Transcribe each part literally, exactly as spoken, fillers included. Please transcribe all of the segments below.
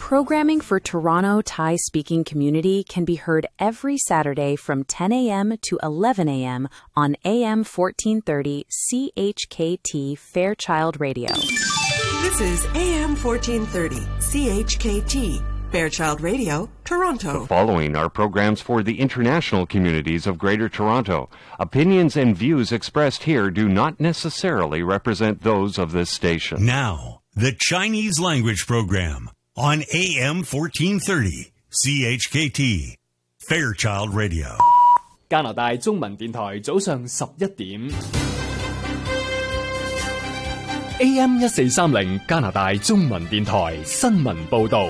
Programming for Toronto Thai-speaking community can be heard every Saturday from ten a.m. to eleven a.m. on A M fourteen thirty C H K T Fairchild Radio. This is A M fourteen thirty C H K T Fairchild Radio, Toronto. The following are programs for the international communities of Greater Toronto. Opinions and views expressed here do not necessarily represent those of this station. Now, the Chinese language program on A M fourteen thirty C H K T Fairchild Radio。 加拿大中文電台早上十一點 A M 一四三零加拿大中文電台新聞報導。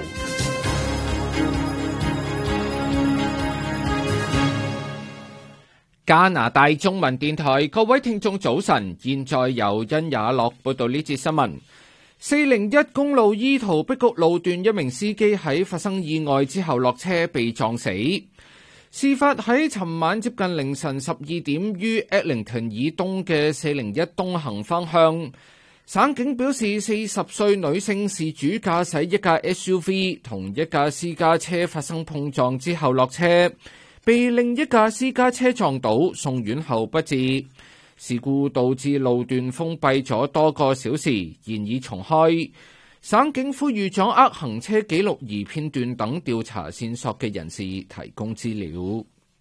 加拿大中文電台各位聽眾早晨，現在由殷雅樂報道呢節新聞。四零一公路伊圖碧谷路段一名司機喺發生意外之後落車被撞死。事發喺尋晚接近凌晨十二點於 Eglinton 以東嘅四零一東行方向。省警表示，四十歲女性事主駕駛一架 S U V 同一架私家車發生碰撞之後落車，被另一架私家車撞倒，送院後不治。事故導致路段封閉咗多個小時，現已重開。省警呼籲掌握行車記錄儀片段等調查線索嘅人士提供資料。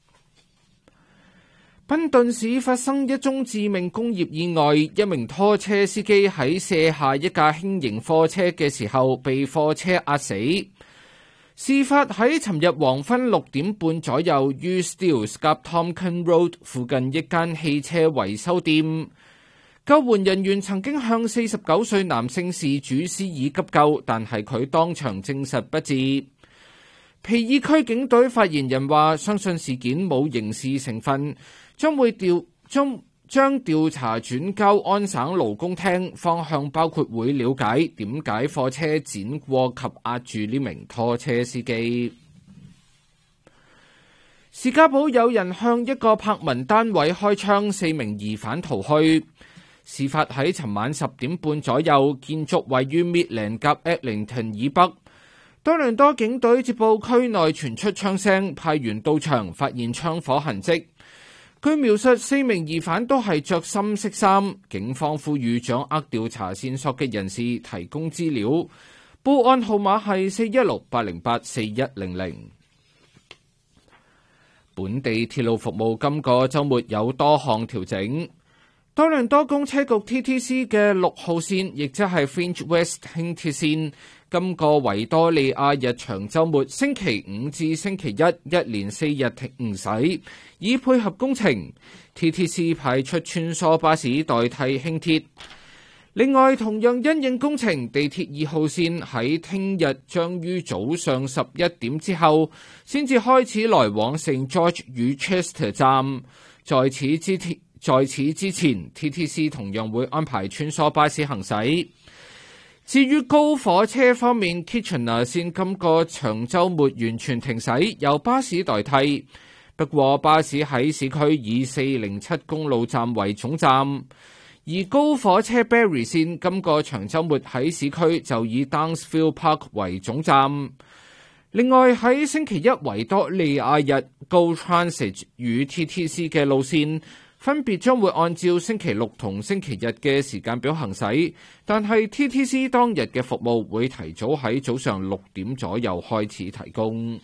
賓頓市發生一宗致命工業意外，一名拖車司機喺卸下一架輕型貨車嘅時候被貨車壓死。事發喺尋日黃昏六點半左右，於 Steeles 及 Tomkin Road 附近一間汽車維修店。救援人員曾經向四十九歲男性事主施以急救，但係佢當場證實不治。皮爾區警隊發言人話，相信事件冇刑事成分，將會調將將調查轉交安省勞工廳，方向包括會了解點解貨車輾過及壓住呢名拖車司機。士嘉堡有人向一個柏文單位開槍，四名疑犯逃去。事發喺尋晚十點半左右，建築位於 Midland 及 Eglinton 以北。多倫多警隊接報區內傳出槍聲，派員到場發現槍火痕跡。據描述，四名疑犯都係着深色衫。警方呼籲掌握調查線索嘅人士提供資料。報案號碼係四一六八零八四一零零。本地鐵路服務今個週末有多項調整。多倫多公車局 T T C 嘅六號線，亦即係 Finch West 輕鐵線，今個維多利亞日長週末星期五至星期一一連四日停駛，以配合工程。T T C 派出穿梭巴士代替輕鐵。另外，同樣因應工程，地鐵二號線喺聽日將於早上十一點之後先至開始來往聖 George 與 Chester 站。在此之前在此之前 ，T T C 同樣會安排穿梭巴士行駛。至於高火車方面 ，Kitchener 線今個長週末完全停駛，由巴士代替。不過巴士喺市區以四零七公路站為總站，而高火車 Barrie 線今個長週末喺市區就以 Downsville Park 為總站。另外喺星期一維多利亞日 Go Transit 與 T T C 嘅路線，分別將會按照星期六同星期日嘅時間表行駛，但係 T T C 當日嘅服務會提早喺早上六點左右開始提供。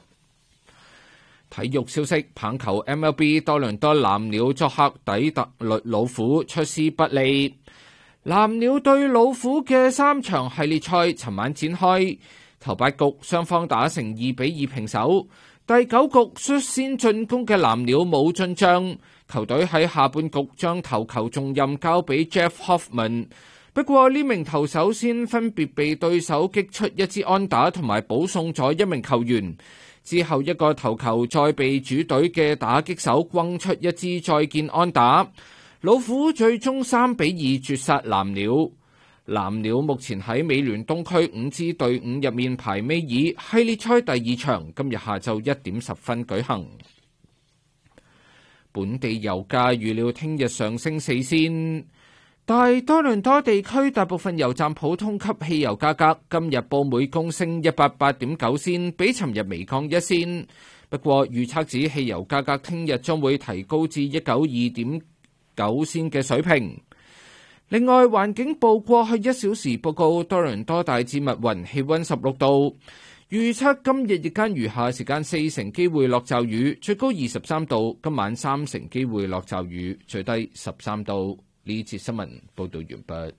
體育消息，棒球 M L B 多倫多藍鳥作客底特律老虎，出師不利。藍鳥對老虎嘅三場系列賽尋晚展開，頭八局雙方打成二比二平手。第九局率先進攻嘅藍鳥冇進帳，球隊喺下半局將投球重任交俾 Jeff Hoffman， 不過呢名投手先分別被對手擊出一支安打同埋保送咗一名球員，之後一個投球再被主隊嘅打擊手轟出一支再見安打，老虎最終三比二絕殺藍鳥。藍鳥目前喺美聯東區五支隊伍入面排尾二，系列賽第二場今日下晝一點十分舉行。本地油價預料聽日上升四仙。 大多倫多地區大部分油站普通級汽油價格今日報每公升一百八點九仙，比尋日微降一仙。不過預測指汽油價格聽日將會提高至一九二點九仙嘅水平。另外，環境部過去一小時報告多倫多大致密雲，氣溫十六度。預測今日日間餘下時間四成機會落驟雨，最高二十三度。今晚三成機會落驟雨，最低十三度。呢節新聞報道完畢。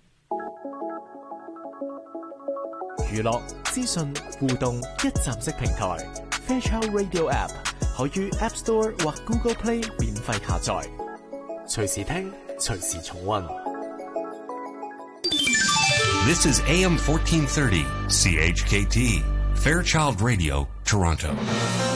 娛樂、資訊、互動一站式平台 Fairchild Radio App 可於 App Store 或 Google Play 免費下載，隨時聽，隨時重溫。 This is A M fourteen thirty C H K T Fairchild Radio, Toronto.